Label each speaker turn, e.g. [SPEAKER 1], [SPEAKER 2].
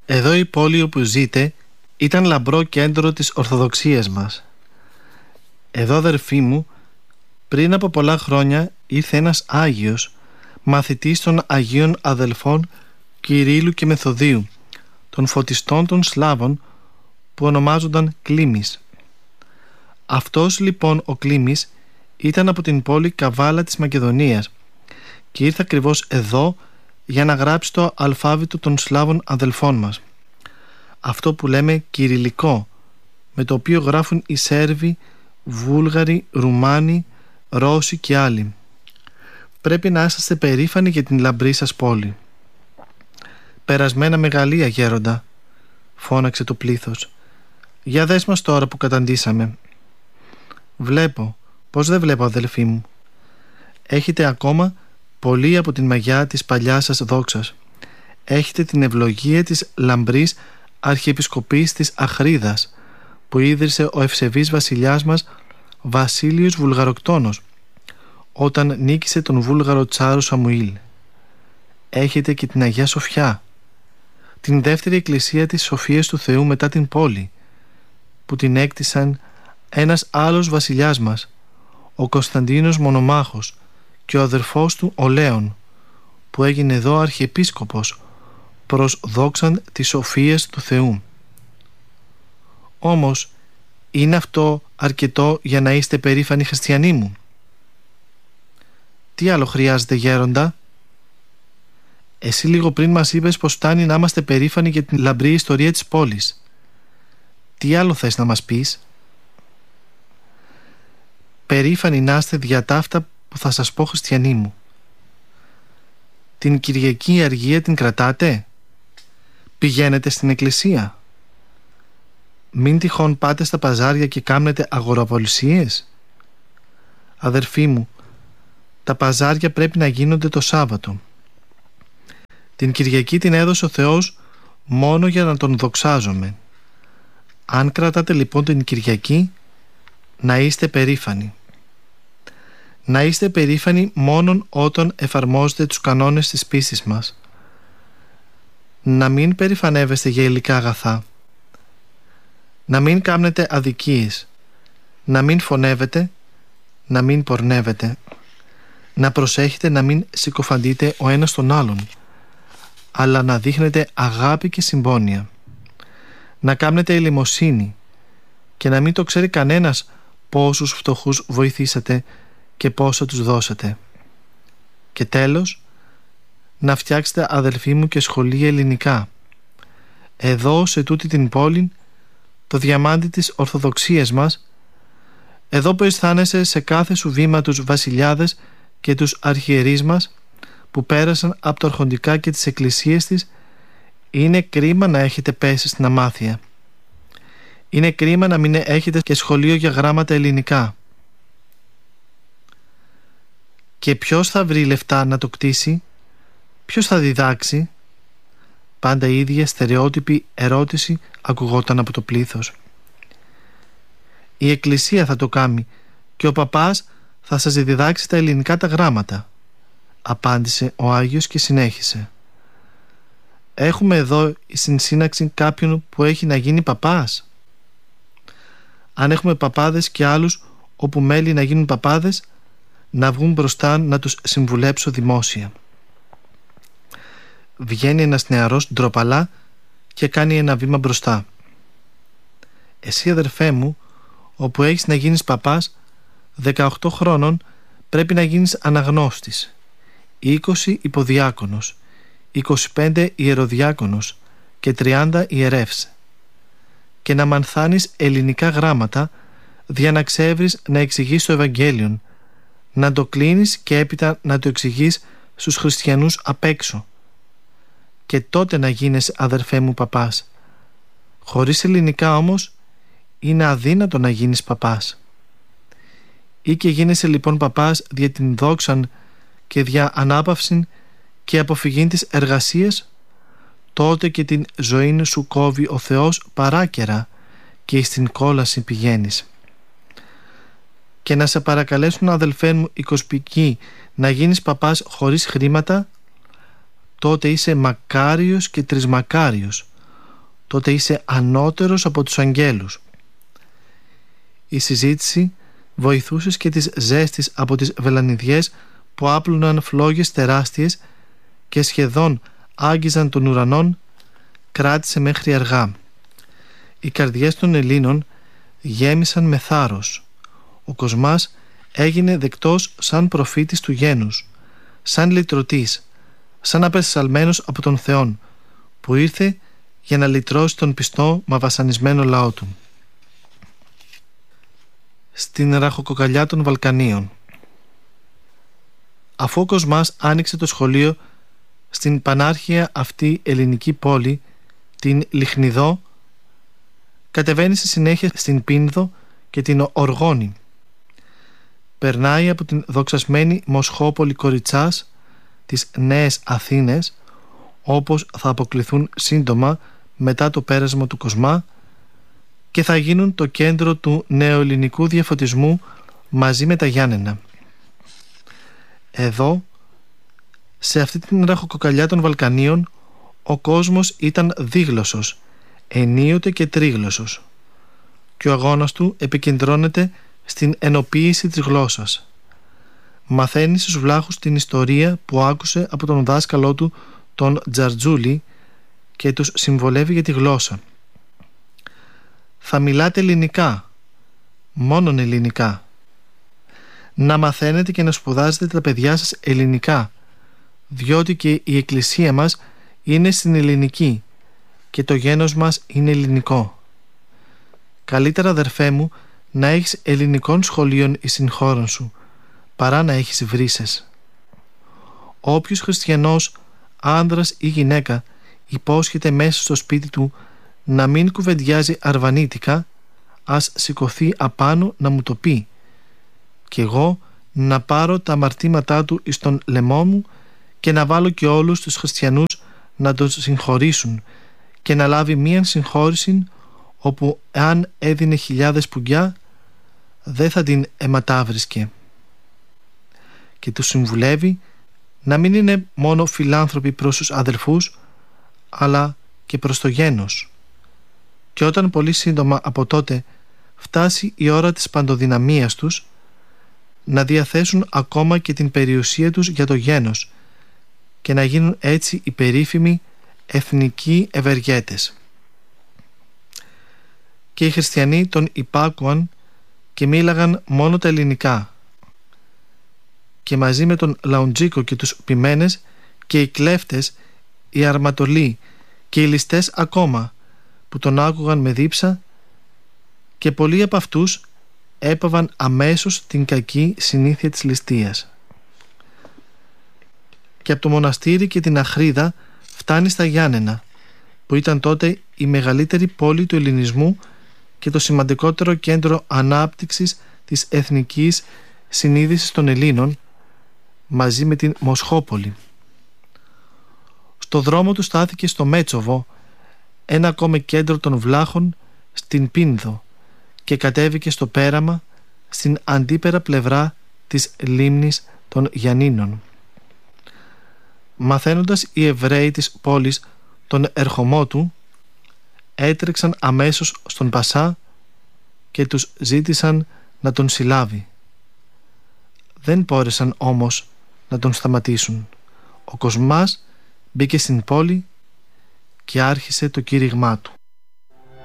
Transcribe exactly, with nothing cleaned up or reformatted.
[SPEAKER 1] Εδώ η πόλη όπου ζείτε ήταν λαμπρό κέντρο της Ορθοδοξίας μας. Εδώ, αδερφοί μου, πριν από πολλά χρόνια ήρθε ένας Άγιος, μαθητής των Αγίων Αδελφών Κυρίλλου και Μεθοδίου, των φωτιστών των Σλάβων, που ονομάζονταν Κλίμης. Αυτός λοιπόν ο Κλίμης ήταν από την πόλη Καβάλα της Μακεδονίας και ήρθε ακριβώς εδώ για να γράψει το αλφάβητο των Σλάβων αδελφών μας, αυτό που λέμε κυριλικό, με το οποίο γράφουν οι Σέρβοι, Βούλγαροι, Ρουμάνοι, Ρώσοι και άλλοι. Πρέπει να είσαστε περήφανοι για την λαμπρή σας πόλη. «Περασμένα μεγαλεία, γέροντα», φώναξε το πλήθος. «Για δες μας τώρα που καταντήσαμε». «Βλέπω. Πώς δεν βλέπω, αδελφοί μου? Έχετε ακόμα πολύ από την μαγιά της παλιάς σας δόξας. Έχετε την ευλογία της λαμπρής αρχιεπισκοπής της Αχρίδας, που ίδρυσε ο ευσεβής βασιλιάς μας Βασίλειος Βουλγαροκτόνος, όταν νίκησε τον Βούλγαρο Τσάρο Σαμουήλ. Έχετε και την Αγία Σοφιά, την δεύτερη εκκλησία της Σοφίας του Θεού μετά την πόλη, που την έκτισαν ένας άλλος βασιλιάς μας, ο Κωνσταντίνος Μονομάχος, και ο αδερφός του ο Λέων, που έγινε εδώ αρχιεπίσκοπος προς δόξαν της Σοφίας του Θεού. Όμως, είναι αυτό αρκετό για να είστε περήφανοι χριστιανοί μου? Τι άλλο χρειάζεται, γέροντα? Εσύ λίγο πριν μας είπες πως φτάνει να είμαστε περήφανοι για την λαμπρή ιστορία της πόλης. Τι άλλο θες να μας πεις? Περήφανοι να είστε δια ταύτα που θα σας πω, χριστιανοί μου. Την Κυριακή αργία την κρατάτε? Πηγαίνετε στην εκκλησία? Μην τυχόν πάτε στα παζάρια και κάμνετε αγοραπολισίες? Αδερφοί μου, τα παζάρια πρέπει να γίνονται το Σάββατο. Την Κυριακή την έδωσε ο Θεός μόνο για να τον δοξάζομαι. Αν κρατάτε λοιπόν την Κυριακή, να είστε περήφανοι. Να είστε περήφανοι μόνον όταν εφαρμόζετε τους κανόνες της πίστης μας. Να μην περηφανεύεστε για υλικά αγαθά. Να μην κάμνετε αδικίες. Να μην φωνεύετε. Να μην πορνεύετε. Να προσέχετε να μην συκοφαντείτε ο ένας τον άλλον, αλλά να δείχνετε αγάπη και συμπόνια. Να κάμνετε ελεημοσύνη και να μην το ξέρει κανένας πόσους φτωχούς βοηθήσατε και πόσα τους δώσατε. Και τέλος, να φτιάξετε, αδελφοί μου, και σχολεία ελληνικά. Εδώ, σε τούτη την πόλη, το διαμάντι της Ορθοδοξίας μας, εδώ που αισθάνεσαι σε κάθε σου βήμα τους βασιλιάδες και τους αρχιερείς μας που πέρασαν από τα αρχοντικά και τις εκκλησίες της, είναι κρίμα να έχετε πέσει στην αμάθεια. Είναι κρίμα να μην έχετε και σχολείο για γράμματα ελληνικά. Και ποιος θα βρει λεφτά να το κτίσει? Ποιος θα διδάξει? Πάντα η ίδια στερεότυπη ερώτηση ακουγόταν από το πλήθος. Η εκκλησία θα το κάνει και ο παπάς θα σας διδάξει τα ελληνικά τα γράμματα, απάντησε ο Άγιος και συνέχισε. Έχουμε εδώ στην σύναξη κάποιον που έχει να γίνει παπάς? Αν έχουμε παπάδες και άλλους όπου μέλη να γίνουν παπάδες, να βγουν μπροστά να τους συμβουλέψω δημόσια. Βγαίνει ένας νεαρός ντροπαλά και κάνει ένα βήμα μπροστά. Εσύ, αδερφέ μου, όπου έχεις να γίνεις παπάς, δεκαοκτώ χρόνων πρέπει να γίνεις αναγνώστης, είκοσι υποδιάκονος, είκοσι πέντε ιεροδιάκονος και τριάντα ιερεύς, και να μανθάνεις ελληνικά γράμματα δια να ξέβρεις να εξηγείς το Ευαγγέλιον, να το κλείνεις και έπειτα να το εξηγείς στους χριστιανούς απ' έξω. Και τότε να γίνεις, αδερφέ μου, παπάς. Χωρίς ελληνικά όμως είναι αδύνατο να γίνεις παπάς. Ή και γίνεσαι λοιπόν παπάς δια την δόξαν και δια ανάπαυσιν και αποφυγήν της εργασίας, τότε και την ζωή σου κόβει ο Θεός παράκαιρα και στην κόλαση πηγαίνεις. Και να σε παρακαλέσουν, αδελφέ μου, οι κοσπικοί, να γίνεις παπάς χωρίς χρήματα, τότε είσαι μακάριος και τρισμακάριος, τότε είσαι ανώτερος από τους αγγέλους. Η συζήτηση βοηθούσε και τις ζέστης από τις βελανιδιές που άπλωναν φλόγες τεράστιες και σχεδόν άγγιζαν των ουρανών, κράτησε μέχρι αργά. Οι καρδιές των Ελλήνων γέμισαν με θάρρος. Ο Κοσμάς έγινε δεκτός σαν προφήτης του γένους, σαν λυτρωτής, σαν απεσταλμένος από τον Θεόν, που ήρθε για να λυτρώσει τον πιστό μα βασανισμένο λαό του. Στην ραχοκοκαλιά των Βαλκανίων. Αφού ο Κοσμάς άνοιξε το σχολείο στην πανάρχια αυτή ελληνική πόλη, την Λιχνιδό, κατεβαίνει στη συνέχεια στην Πίνδο και την Οργόνη. Περνάει από την δοξασμένη Μοσχόπολη Κοριτσάς, τις Νέες Αθήνες, όπως θα αποκληθούν σύντομα μετά το πέρασμα του Κοσμά, και θα γίνουν το κέντρο του νεοελληνικού διαφωτισμού μαζί με τα Γιάννενα. Εδώ, σε αυτή την ραχοκοκαλιά των Βαλκανίων, ο κόσμος ήταν δίγλωσσος, ενίοτε και τρίγλωσσος, και ο αγώνας του επικεντρώνεται στην ενοποίηση της γλώσσας. Μαθαίνει στους βλάχους την ιστορία που άκουσε από τον δάσκαλό του, τον Τζαρτζούλη, και τους συμβολεύει για τη γλώσσα. Θα μιλάτε ελληνικά, μόνον ελληνικά. Να μαθαίνετε και να σπουδάζετε τα παιδιά σας ελληνικά, διότι και η εκκλησία μας είναι στην ελληνική και το γένος μας είναι ελληνικό. Καλύτερα, αδερφέ μου, να έχεις ελληνικών σχολείων εις την χώρα σου, παρά να έχεις βρύσες. Όποιος χριστιανός, άνδρας ή γυναίκα, υπόσχεται μέσα στο σπίτι του να μην κουβεντιάζει αρβανίτικα, ας σηκωθεί απάνω να μου το πει, και εγώ να πάρω τα αμαρτήματά του εις τον λαιμό μου και να βάλω και όλους τους χριστιανούς να τον συγχωρήσουν και να λάβει μίαν συγχώρηση, όπου αν έδινε χιλιάδες πουγκιά δεν θα την αιματάβρισκε. Και τους συμβουλεύει να μην είναι μόνο φιλάνθρωποι προς τους αδελφούς, αλλά και προς το γένος. Και όταν πολύ σύντομα από τότε φτάσει η ώρα της παντοδυναμίας τους, να διαθέσουν ακόμα και την περιουσία τους για το γένος και να γίνουν έτσι οι περίφημοι εθνικοί ευεργέτες. Και οι χριστιανοί τον υπάκουαν και μίλαγαν μόνο τα ελληνικά, και μαζί με τον Λαουντζίκο και τους ποιμένες και οι κλέφτες, οι αρματολοί και οι ληστές ακόμα, που τον άκουγαν με δίψα, και πολλοί από αυτούς έπαβαν αμέσως την κακή συνήθεια της ληστείας. Και από το μοναστήρι και την Αχρίδα φτάνει στα Γιάννενα, που ήταν τότε η μεγαλύτερη πόλη του ελληνισμού και το σημαντικότερο κέντρο ανάπτυξης της εθνικής συνείδησης των Ελλήνων, μαζί με την Μοσχόπολη. Στο δρόμο του στάθηκε στο Μέτσοβο, ένα ακόμα κέντρο των βλάχων, στην Πίνδο, και κατέβηκε στο πέραμα στην αντίπερα πλευρά της λίμνης των Γιαννίνων. Μαθαίνοντας οι Εβραίοι της πόλης τον ερχομό του, έτρεξαν αμέσως στον Πασά και τους ζήτησαν να τον συλλάβει. Δεν μπόρεσαν όμως να τον σταματήσουν. Ο Κοσμάς μπήκε στην πόλη και άρχισε το κήρυγμά του.